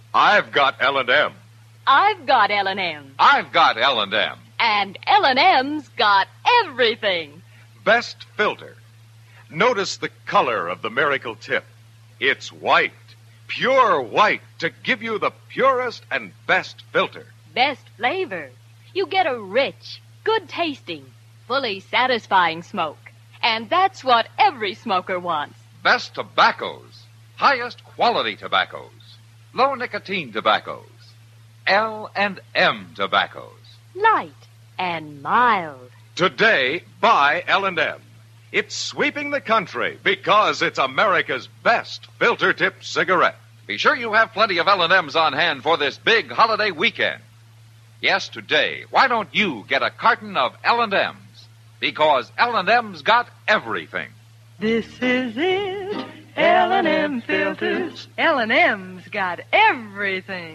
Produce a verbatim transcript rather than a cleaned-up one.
I've got L and M. I've got L and M. I've got L and M. And L and M's got everything. Best filter. Notice the color of the Miracle Tip. It's white, pure white, to give you the purest and best filter. Best flavor. You get a rich, good-tasting, fully satisfying smoke. And that's what every smoker wants. Best tobaccos. Highest quality tobaccos. Low nicotine tobaccos. L and M tobaccos. Light and mild. Today, buy L and M. It's sweeping the country because it's America's best filter tip cigarette. Be sure you have plenty of L and M's on hand for this big holiday weekend. Yes, today, why don't you get a carton of L and M's? Because L and M's got everything. This is it, L and M filters. L and M's got everything.